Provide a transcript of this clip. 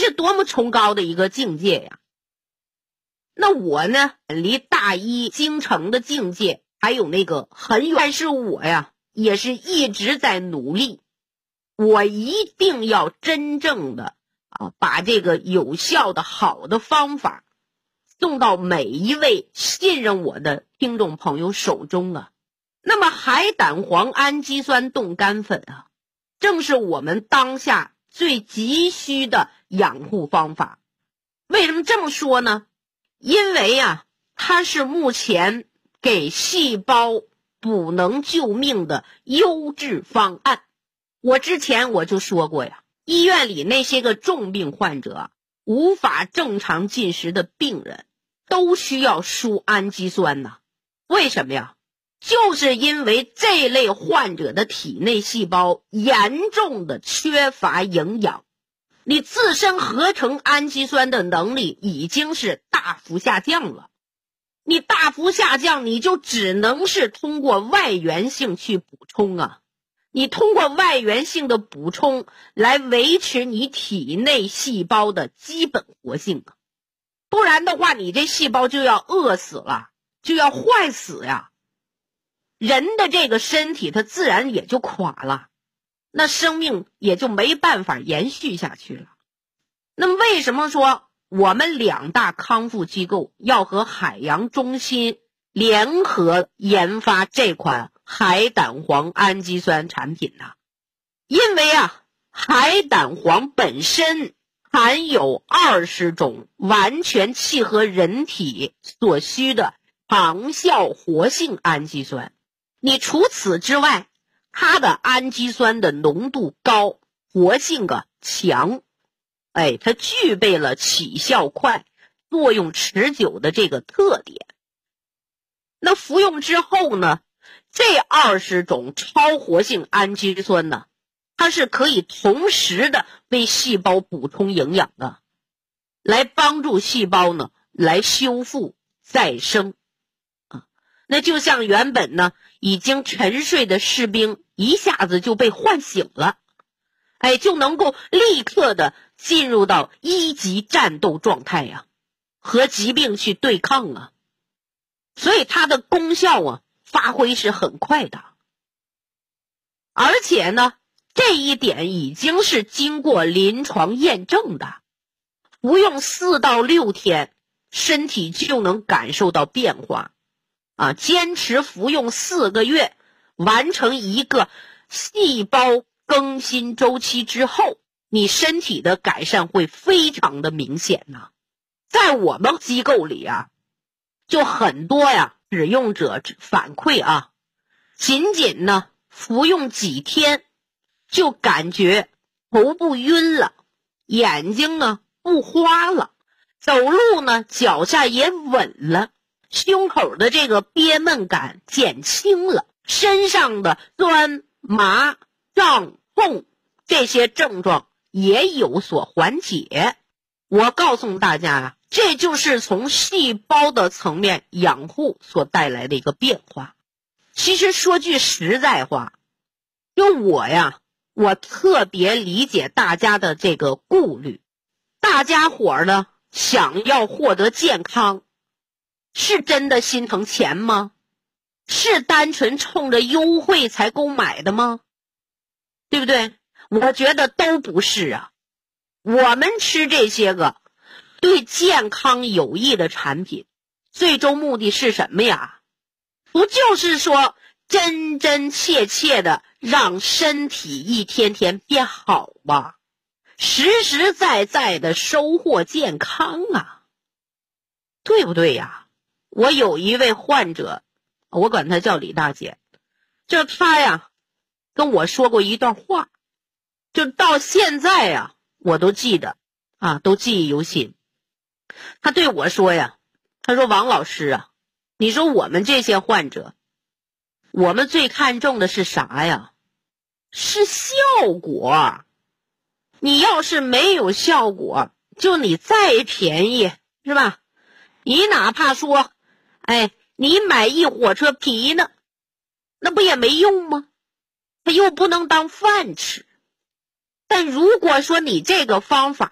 是多么崇高的一个境界呀！那我呢，离大医精诚的境界还有那个很远，但是我呀也是一直在努力，我一定要真正的把这个有效的好的方法送到每一位信任我的听众朋友手中啊。那么海胆黄氨基酸冻干粉啊，正是我们当下最急需的养护方法。为什么这么说呢？因为它是目前给细胞补能救命的优质方案。我之前就说过呀，医院里那些个重病患者无法正常进食的病人都需要输氨基酸呐。为什么呀？就是因为这类患者的体内细胞严重的缺乏营养，你自身合成氨基酸的能力已经是大幅下降了。你大幅下降，你就只能是通过外源性去补充啊。你通过外源性的补充来维持你体内细胞的基本活性啊，不然的话你这细胞就要饿死了，就要坏死呀。人的这个身体它自然也就垮了，那生命也就没办法延续下去了。那么为什么说我们2大康复机构要和海洋中心联合研发这款海胆黄氨基酸产品呢？因为海胆黄本身含有20种完全契合人体所需的长效活性氨基酸。你除此之外，它的氨基酸的浓度高，活性强，它具备了起效快、作用持久的这个特点。那服用之后呢，这20种超活性氨基酸呢，它是可以同时的为细胞补充营养的，来帮助细胞呢来修复再生。那就像原本呢已经沉睡的士兵一下子就被唤醒了，就能够立刻的进入到1级战斗状态呀，和疾病去对抗啊。所以它的功效发挥是很快的。而且呢，这一点已经是经过临床验证的，服用4到6天，身体就能感受到变化。坚持服用4个月，完成一个细胞更新周期之后，你身体的改善会非常的明显呐。在我们机构里就很多使用者反馈仅仅呢服用几天就感觉头部晕了，眼睛不花了，走路呢脚下也稳了，胸口的这个憋闷感减轻了，身上的酸麻胀痛这些症状也有所缓解。我告诉大家这就是从细胞的层面养护所带来的一个变化。其实说句实在话，就我特别理解大家的这个顾虑。大家伙呢想要获得健康，是真的心疼钱吗？是单纯冲着优惠才购买的吗？对不对？我觉得都不是我们吃这些个对健康有益的产品，最终目的是什么呀？不就是说真真切切的让身体一天天变好吗？实实在在的收获健康对不对呀？我有一位患者，我管他叫李大姐，就他跟我说过一段话，就到现在我都记得都记忆犹新。他对我说他说王老师你说我们这些患者，我们最看重的是啥呀？是效果。你要是没有效果，就你再便宜是吧？你哪怕说你买一火车皮呢，那不也没用吗？它又不能当饭吃。但如果说你这个方法